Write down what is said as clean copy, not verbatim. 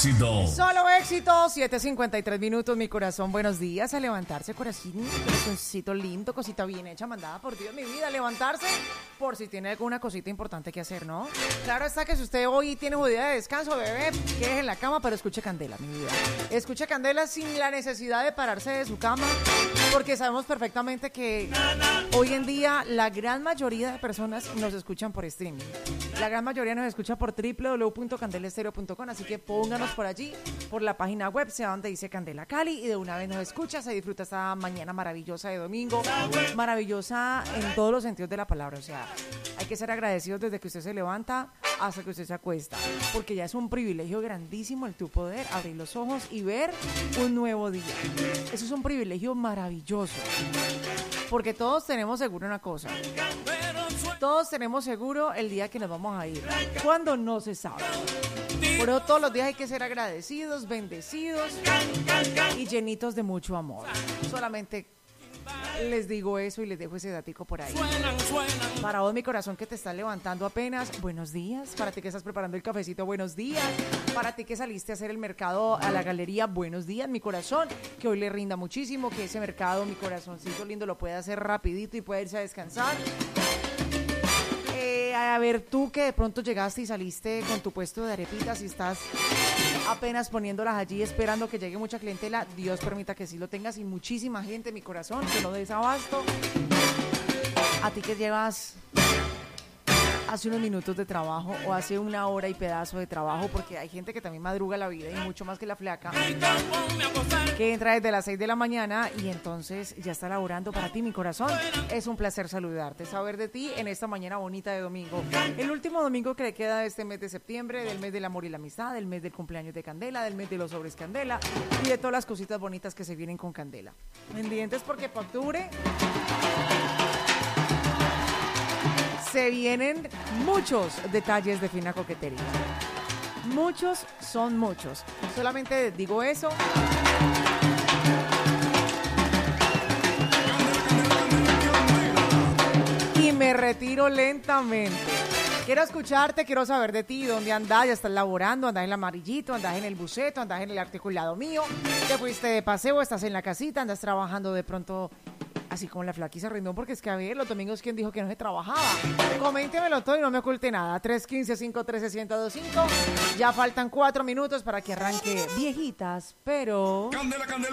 éxito. Solo éxito, 7:53 minutos, mi corazón. Buenos días, a levantarse, corazoncito lindo, cosita bien hecha, mandada por Dios, mi vida, levantarse por si tiene alguna cosita importante que hacer, ¿no? Claro está que si usted hoy tiene un día de descanso, bebé, quédese en la cama, pero escuche Candela, mi vida. Escuche Candela sin la necesidad de pararse de su cama, porque sabemos perfectamente que hoy en día la gran mayoría de personas nos escuchan por streaming. La gran mayoría nos escucha por www.candelestereo.com, así que pónganos por allí, por la página web, sea donde dice Candela Cali, y de una vez nos escucha, se disfruta esta mañana maravillosa de domingo, maravillosa en todos los sentidos de la palabra. O sea, hay que ser agradecidos desde que usted se levanta hasta que usted se acuesta, porque ya es un privilegio grandísimo el tu poder abrir los ojos y ver un nuevo día. Eso es un privilegio maravilloso, porque todos tenemos seguro una cosa: todos tenemos seguro el día que nos vamos a ir, cuando no se sabe. Por eso todos los días hay que ser agradecidos, bendecidos y llenitos de mucho amor. Solamente les digo eso y les dejo ese datico por ahí. Para vos, mi corazón, que te estás levantando apenas, buenos días. Para ti que estás preparando el cafecito, buenos días. Para ti que saliste a hacer el mercado a la galería, buenos días, mi corazón. Que hoy le rinda muchísimo, que ese mercado, mi corazoncito lindo, lo puede hacer rapidito y puede irse a descansar. A ver, tú que de pronto llegaste y saliste con tu puesto de arepitas y estás apenas poniéndolas allí esperando que llegue mucha clientela, Dios permita que sí lo tengas, y muchísima gente, mi corazón, que no des abasto. A ti que llevas hace unos minutos de trabajo o hace una hora y pedazo de trabajo, porque hay gente que también madruga la vida y mucho más que la flaca, que entra desde las 6 de la mañana y entonces ya está laborando. Para ti, mi corazón, es un placer saludarte, saber de ti en esta mañana bonita de domingo, el último domingo que le queda de este mes de septiembre, del mes del amor y la amistad, del mes del cumpleaños de Candela, del mes de los sobres Candela y de todas las cositas bonitas que se vienen con Candela. Pendientes, porque para octubre se vienen muchos detalles de fina coquetería. Muchos son muchos. Solamente digo eso. Y me retiro lentamente. Quiero escucharte, quiero saber de ti, dónde andás, ya estás laborando, andás en el amarillito, andás en el buceto, andás en el articulado mío, te fuiste de paseo, estás en la casita, andas trabajando de pronto así como la flaquiza Rendón, porque es que a ver, los domingos, ¿quién dijo que no se trabajaba? Coméntemelo todo y no me oculte nada. 315-513-1025. Ya faltan 4 minutos para que arranque Viejitas, pero... Candela, Candela.